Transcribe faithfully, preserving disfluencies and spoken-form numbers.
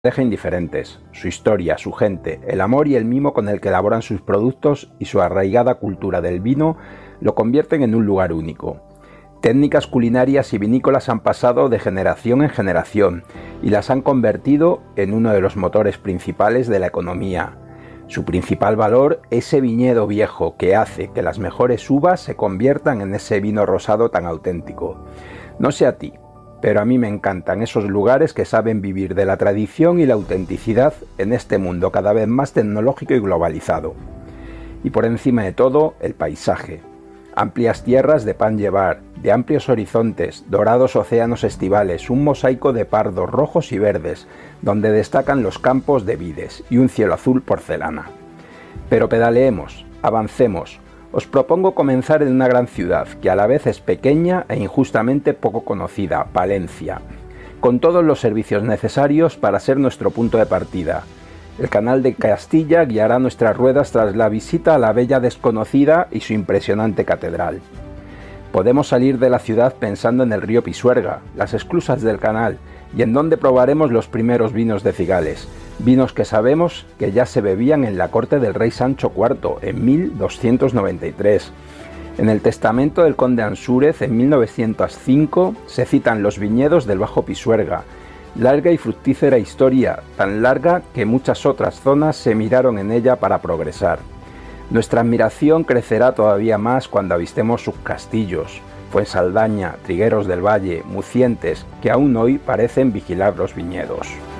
deja indiferentes. Su historia, su gente, el amor y el mimo con el que elaboran sus productos y su arraigada cultura del vino lo convierten en un lugar único. Técnicas culinarias y vinícolas han pasado de generación en generación y las han convertido en uno de los motores principales de la economía. Su principal valor, ese viñedo viejo que hace que las mejores uvas se conviertan en ese vino rosado tan auténtico. No sé a ti, pero a mí me encantan esos lugares que saben vivir de la tradición y la autenticidad en este mundo cada vez más tecnológico y globalizado. Y por encima de todo, el paisaje. Amplias tierras de pan llevar, de amplios horizontes, dorados océanos estivales, un mosaico de pardos rojos y verdes, donde destacan los campos de vides y un cielo azul porcelana. Pero pedaleemos, avancemos. Os propongo comenzar en una gran ciudad, que a la vez es pequeña e injustamente poco conocida, Palencia, con todos los servicios necesarios para ser nuestro punto de partida. El Canal de Castilla guiará nuestras ruedas tras la visita a la bella desconocida y su impresionante catedral. Podemos salir de la ciudad pensando en el río Pisuerga, las esclusas del canal y en donde probaremos los primeros vinos de Cigales, vinos que sabemos que ya se bebían en la corte del rey Sancho cuarto en mil doscientos noventa y tres. En el testamento del conde Ansúrez en mil novecientos cinco se citan los viñedos del Bajo Pisuerga, larga y fructífera historia, tan larga que muchas otras zonas se miraron en ella para progresar. Nuestra admiración crecerá todavía más cuando avistemos sus castillos, Fuensaldaña, Trigueros del Valle, Mucientes, que aún hoy parecen vigilar los viñedos.